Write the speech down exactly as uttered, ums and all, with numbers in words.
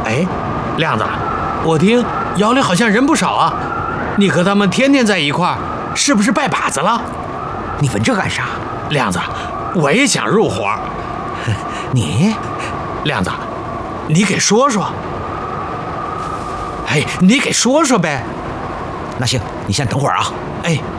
哎，亮子，我听窑里好像人不少啊，你和他们天天在一块儿，是不是拜把子了？ 你问这干啥？ 亮子，我也想入伙。 你， 亮子，你给说说。哎，你给说说呗。 那行，你先等会儿啊。 哎。